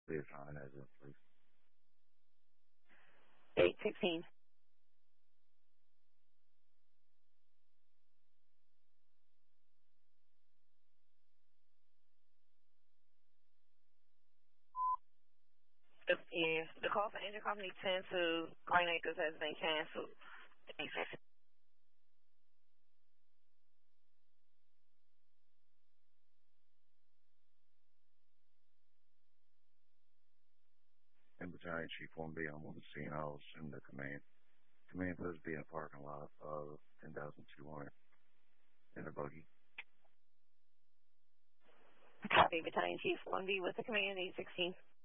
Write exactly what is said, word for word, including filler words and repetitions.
Please sign as it, please. eight sixteen. The, yeah, the call for engine company ten to Green Acres has been canceled. eight fifteen. And Battalion Chief one B, I'm on the scene. I'll assume the command. Command supposed to be in a parking lot of ten thousand two hundred in a buggy. Copy, Battalion Chief one B with the command eight sixteen.